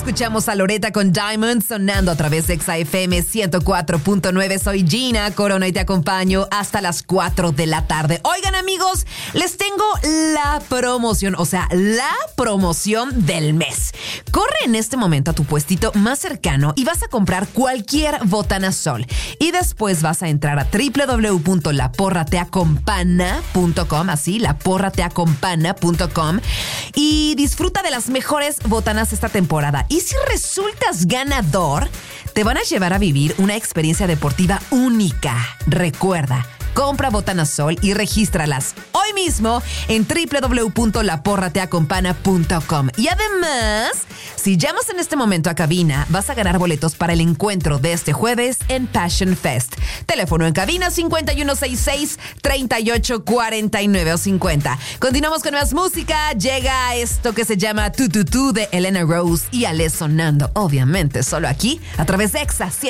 escuchamos a Loretta con Diamond sonando a través de Exa FM 104.9. Soy Gina Corona y te acompaño hasta las 4 de la tarde. Oigan, amigos, les tengo la promoción, la promoción del mes. Corre en este momento a tu puestito más cercano y vas a comprar cualquier botana Sol. Y después vas a entrar a www.laporrateacompana.com, así, laporrateacompana.com, y disfruta de las mejores botanas esta temporada. Y si resultas ganador, te van a llevar a vivir una experiencia deportiva única. Recuerda, compra botanas Sol y regístralas hoy mismo en www.laporrateacompana.com. Y además, si llamas en este momento a cabina, vas a ganar boletos para el encuentro de este jueves en Passion Fest. Teléfono en cabina 5166-3849 o 50. Continuamos con más música. Llega esto que se llama Tu Tu Tu de Elena Rose y Ale sonando, obviamente, solo aquí a través de Exa